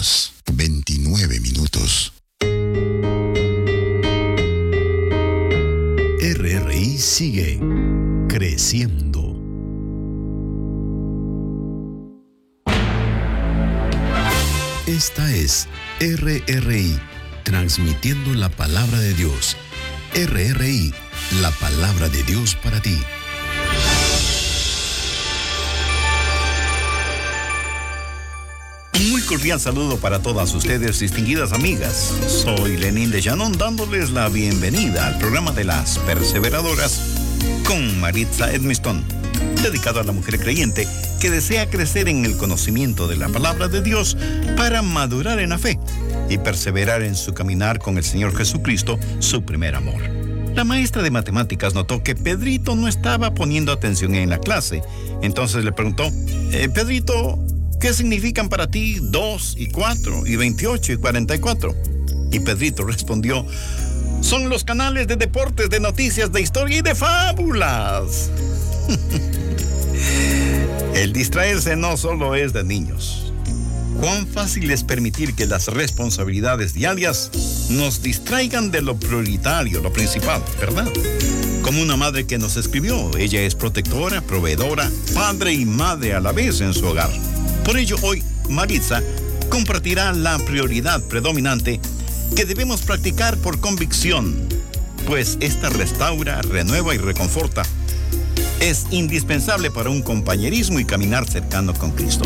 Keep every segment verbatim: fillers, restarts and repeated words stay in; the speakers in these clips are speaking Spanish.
horas, veintinueve minutos. R R I sigue creciendo. Esta es R R I, transmitiendo la palabra de Dios. R R I, la palabra de Dios para ti. Un muy cordial saludo para todas ustedes, distinguidas amigas. Soy Lenín de Llanón, dándoles la bienvenida al programa de las perseveradoras con Maritza Edmiston, dedicado a la mujer creyente que desea crecer en el conocimiento de la palabra de Dios para madurar en la fe y perseverar en su caminar con el Señor Jesucristo, su primer amor. La maestra de matemáticas notó que Pedrito no estaba poniendo atención en la clase. Entonces le preguntó, eh, Pedrito, ¿qué significan para ti dos y cuatro y veintiocho y cuarenta y cuatro? Y Pedrito respondió, son los canales de deportes, de noticias, de historia y de fábulas. El distraerse no solo es de niños. Cuán fácil es permitir que las responsabilidades diarias nos distraigan de lo prioritario, lo principal, ¿verdad? Como una madre que nos escribió, ella es protectora, proveedora, padre y madre a la vez en su hogar. Por ello, hoy, Maritza compartirá la prioridad predominante que debemos practicar por convicción, pues esta restaura, renueva y reconforta. Es indispensable para un compañerismo y caminar cercano con Cristo.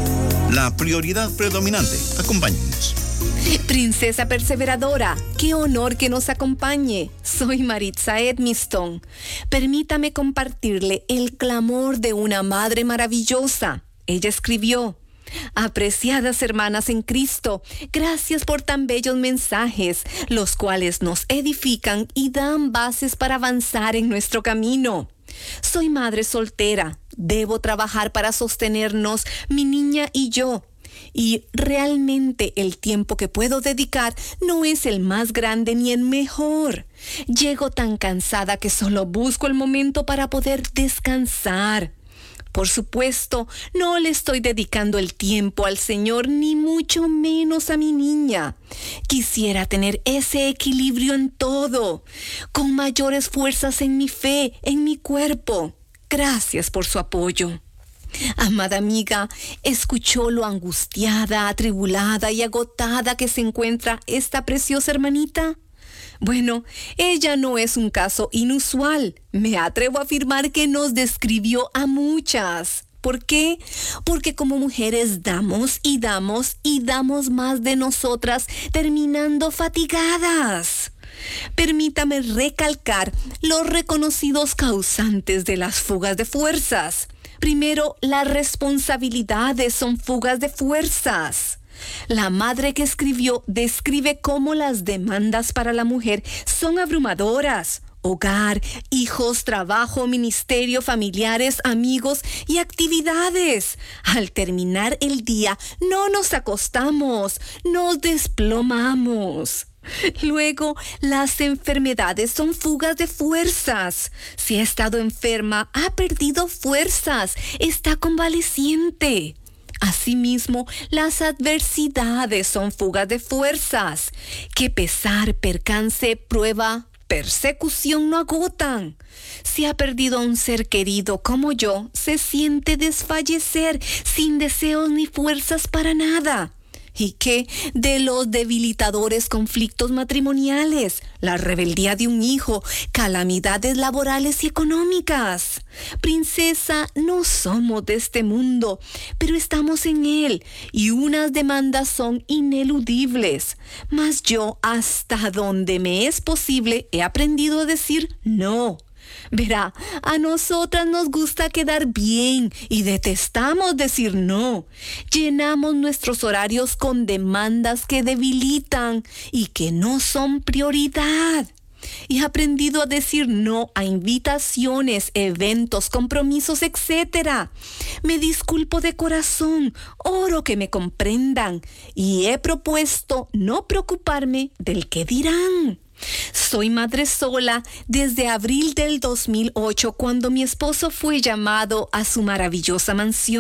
La prioridad predominante. Acompáñenos. Princesa perseveradora, qué honor que nos acompañe. Soy Maritza Edmiston. Permítame compartirle el clamor de una madre maravillosa. Ella escribió, apreciadas hermanas en Cristo, gracias por tan bellos mensajes, los cuales nos edifican y dan bases para avanzar en nuestro camino. Soy madre soltera, debo trabajar para sostenernos, mi niña y yo. Y realmente el tiempo que puedo dedicar no es el más grande ni el mejor. Llego tan cansada que solo busco el momento para poder descansar. Por supuesto, no le estoy dedicando el tiempo al Señor, ni mucho menos a mi niña. Quisiera tener ese equilibrio en todo, con mayores fuerzas en mi fe, en mi cuerpo. Gracias por su apoyo. Amada amiga, ¿escuchó lo angustiada, atribulada y agotada que se encuentra esta preciosa hermanita? Bueno, ella no es un caso inusual. Me atrevo a afirmar que nos describió a muchas. ¿Por qué? Porque como mujeres damos y damos y damos más de nosotras, terminando fatigadas. Permítame recalcar los reconocidos causantes de las fugas de fuerzas. Primero, las responsabilidades son fugas de fuerzas. La madre que escribió describe cómo las demandas para la mujer son abrumadoras. Hogar, hijos, trabajo, ministerio, familiares, amigos y actividades. Al terminar el día, no nos acostamos, nos desplomamos. Luego, las enfermedades son fugas de fuerzas. Si ha estado enferma, ha perdido fuerzas, está convaleciente. Asimismo, las adversidades son fugas de fuerzas. Que pesar, percance, prueba, persecución no agotan. Si ha perdido a un ser querido como yo, se siente desfallecer sin deseos ni fuerzas para nada. ¿Y qué de los debilitadores conflictos matrimoniales, la rebeldía de un hijo, calamidades laborales y económicas? Princesa, no somos de este mundo, pero estamos en él y unas demandas son ineludibles. Mas yo, hasta donde me es posible, he aprendido a decir no. Verá, a nosotras nos gusta quedar bien y detestamos decir no. Llenamos nuestros horarios con demandas que debilitan y que no son prioridad. Y he aprendido a decir no a invitaciones, eventos, compromisos, etcétera. Me disculpo de corazón, oro que me comprendan y he propuesto no preocuparme del qué dirán. Soy madre sola desde abril del dos mil ocho, cuando mi esposo fue llamado a su maravillosa mansión.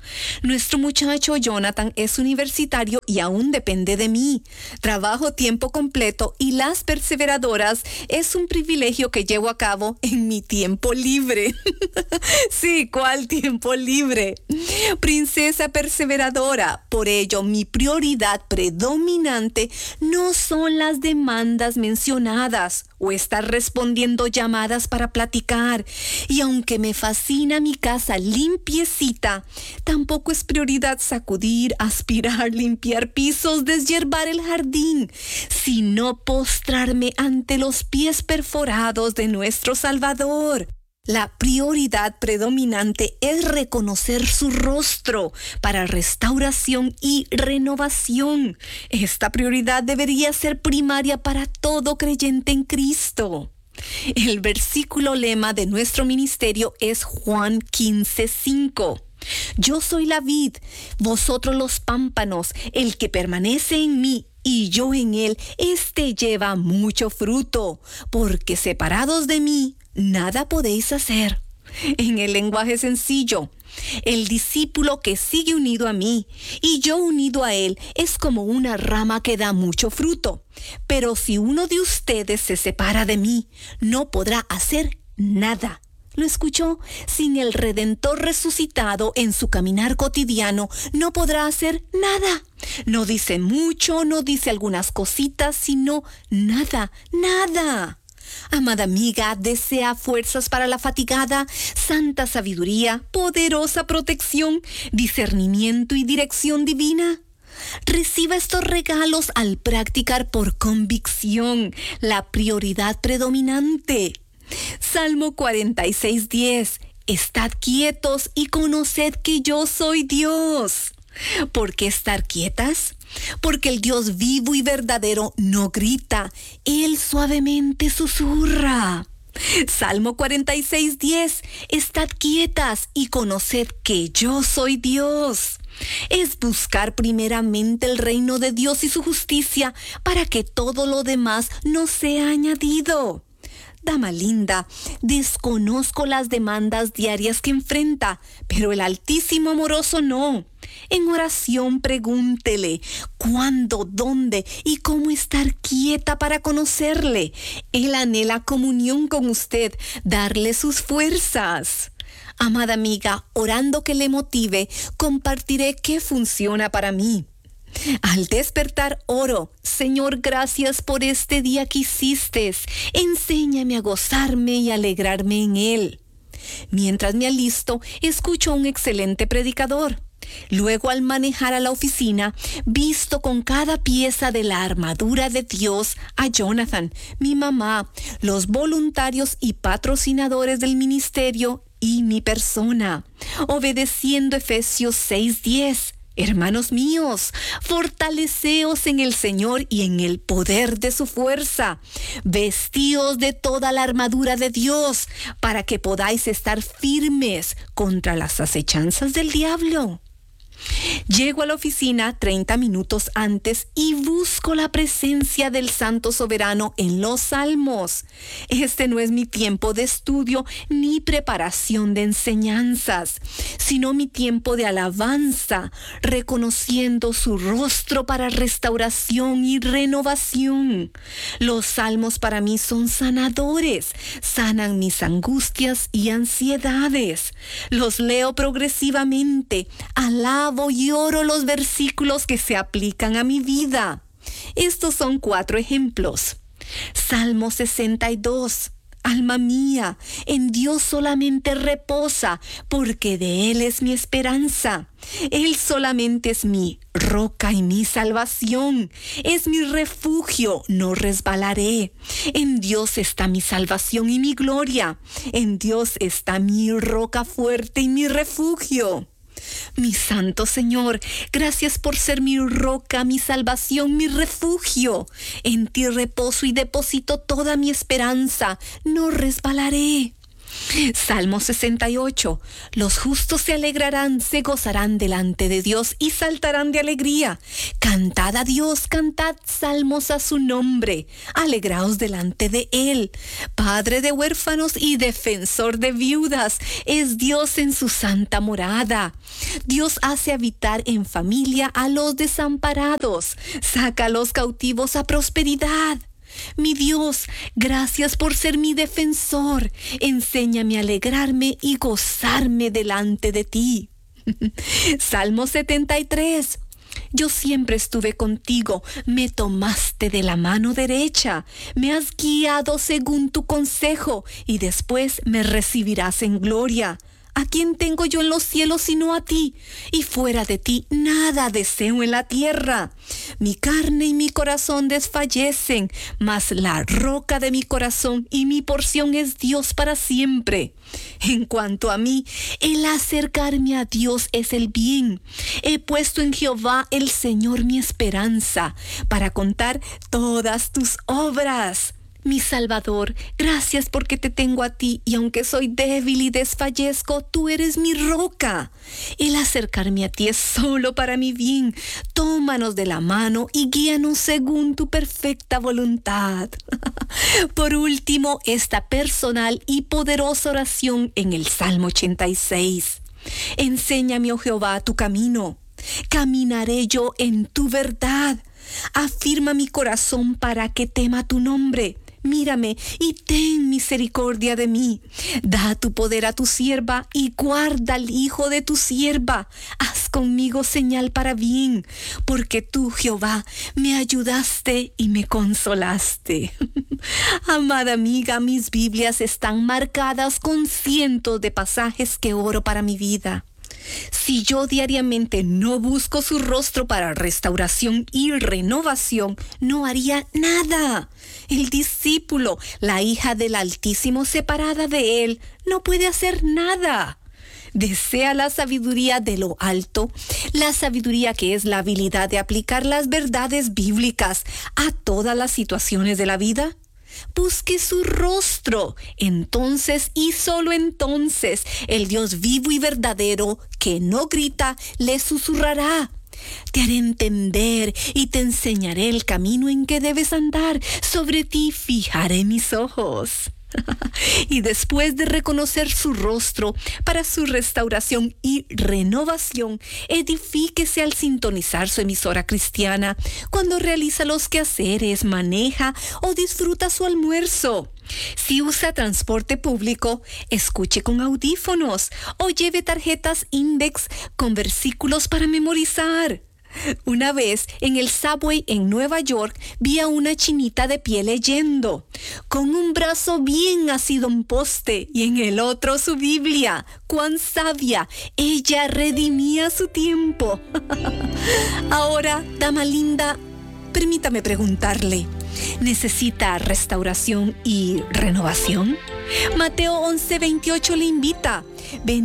Nuestro muchacho Jonathan es universitario y aún depende de mí. Trabajo tiempo completo y las perseveradoras es un privilegio que llevo a cabo en mi tiempo libre. Sí, ¿cuál tiempo libre? Princesa perseveradora, por ello mi prioridad predominante no son las demandas mencionadas o estar respondiendo llamadas para platicar. Y aunque me fascina mi casa limpiecita, tampoco es prioridad sacudir, aspirar, limpiar pisos, deshiervar el jardín, sino postrarme ante los pies perforados de nuestro Salvador. La prioridad predominante es reconocer su rostro para restauración y renovación. Esta prioridad debería ser primaria para todo creyente en Cristo. El versículo lema de nuestro ministerio es Juan quince cinco. Yo soy la vid, vosotros los pámpanos, el que permanece en mí y yo en él, éste lleva mucho fruto, porque separados de mí, nada podéis hacer. En el lenguaje sencillo, el discípulo que sigue unido a mí y yo unido a él es como una rama que da mucho fruto. Pero si uno de ustedes se separa de mí, no podrá hacer nada. ¿Lo escuchó? Sin el Redentor resucitado en su caminar cotidiano, no podrá hacer nada. No dice mucho, no dice algunas cositas, sino nada, nada. Amada amiga, desea fuerzas para la fatigada, santa sabiduría, poderosa protección, discernimiento y dirección divina. Reciba estos regalos al practicar por convicción la prioridad predominante. Salmo cuarenta y seis diez. Estad quietos y conoced que yo soy Dios. ¿Por qué estar quietas? Porque el Dios vivo y verdadero no grita, Él suavemente susurra. Salmo cuarenta y seis diez. Estad quietas y conoced que yo soy Dios. Es buscar primeramente el reino de Dios y su justicia para que todo lo demás nos sea añadido. Dama linda, desconozco las demandas diarias que enfrenta, pero el Altísimo amoroso no. En oración pregúntele cuándo, dónde y cómo estar quieta para conocerle. Él anhela comunión con usted, darle sus fuerzas. Amada amiga, orando que le motive, compartiré qué funciona para mí. Al despertar oro, Señor, gracias por este día que hiciste. Enséñame a gozarme y alegrarme en él. Mientras me alisto, escucho a un excelente predicador. Luego, al manejar a la oficina, visto con cada pieza de la armadura de Dios a Jonathan, mi mamá, los voluntarios y patrocinadores del ministerio y mi persona, obedeciendo Efesios seis diez. Hermanos míos, fortaleceos en el Señor y en el poder de su fuerza. Vestíos de toda la armadura de Dios para que podáis estar firmes contra las acechanzas del diablo. Llego a la oficina treinta minutos antes y busco la presencia del Santo Soberano en los Salmos. Este no es mi tiempo de estudio ni preparación de enseñanzas, sino mi tiempo de alabanza, reconociendo su rostro para restauración y renovación. Los Salmos para mí son sanadores, sanan mis angustias y ansiedades. Los leo progresivamente, alabo y oro los versículos que se aplican a mi vida. Estos son cuatro ejemplos. Salmo sesenta y dos. Alma mía, en Dios solamente reposa, porque de Él es mi esperanza. Él solamente es mi roca y mi salvación. Es mi refugio, no resbalaré. En Dios está mi salvación y mi gloria. En Dios está mi roca fuerte y mi refugio. Mi santo Señor, gracias por ser mi roca, mi salvación, mi refugio. En ti reposo y deposito toda mi esperanza, no resbalaré. Salmo sesenta y ocho. Los justos se alegrarán, se gozarán delante de Dios y saltarán de alegría. Cantad a Dios, cantad salmos a su nombre. Alegraos delante de Él. Padre de huérfanos y defensor de viudas, es Dios en su santa morada. Dios hace habitar en familia a los desamparados. Saca a los cautivos a prosperidad. Mi Dios, gracias por ser mi defensor. Enséñame a alegrarme y gozarme delante de ti. Salmo setenta y tres. Yo siempre estuve contigo, me tomaste de la mano derecha, me has guiado según tu consejo y después me recibirás en gloria. ¿A quién tengo yo en los cielos sino a ti? Y fuera de ti nada deseo en la tierra. Mi carne y mi corazón desfallecen, mas la roca de mi corazón y mi porción es Dios para siempre. En cuanto a mí, el acercarme a Dios es el bien. He puesto en Jehová el Señor mi esperanza, para contar todas tus obras. Mi Salvador, gracias porque te tengo a ti, y aunque soy débil y desfallezco, tú eres mi roca. El acercarme a ti es solo para mi bien. Tómanos de la mano y guíanos según tu perfecta voluntad. Por último, esta personal y poderosa oración en el Salmo ochenta y seis. Enséñame, oh Jehová, tu camino. Caminaré yo en tu verdad. Afirma mi corazón para que tema tu nombre. Mírame y ten misericordia de mí. Da tu poder a tu sierva y guarda al hijo de tu sierva. Haz conmigo señal para bien, porque tú, Jehová, me ayudaste y me consolaste. Amada amiga, mis Biblias están marcadas con cientos de pasajes que oro para mi vida. Si yo diariamente no busco su rostro para restauración y renovación, no haría nada. El discípulo, la hija del Altísimo separada de él, no puede hacer nada. Desea la sabiduría de lo alto, la sabiduría que es la habilidad de aplicar las verdades bíblicas a todas las situaciones de la vida. Busque su rostro, entonces y solo entonces el Dios vivo y verdadero que no grita le susurrará. Te haré entender y te enseñaré el camino en que debes andar. Sobre ti fijaré mis ojos. Y después de reconocer su rostro para su restauración y renovación, edifíquese al sintonizar su emisora cristiana cuando realiza los quehaceres, maneja o disfruta su almuerzo. Si usa transporte público, escuche con audífonos o lleve tarjetas Index con versículos para memorizar. Una vez en el subway en Nueva York vi a una chinita de pie leyendo, con un brazo bien asido a un poste y en el otro su Biblia. ¡Cuán sabia! Ella redimía su tiempo. Ahora, dama linda, permítame preguntarle, ¿necesita restauración y renovación? Mateo once veintiocho le invita. Ven